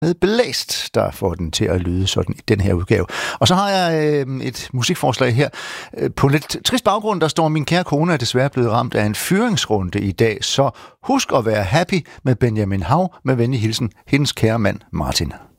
med Blæst, der får den til at lyde sådan i den her udgave. Og så har jeg et musikforslag her. På en lidt trist baggrund, der står: min kære kone er desværre blevet ramt af en fyringsrunde i dag, så husk at være happy med Benjamin Hav. Med venlig hilsen, hendes kære mand Martin.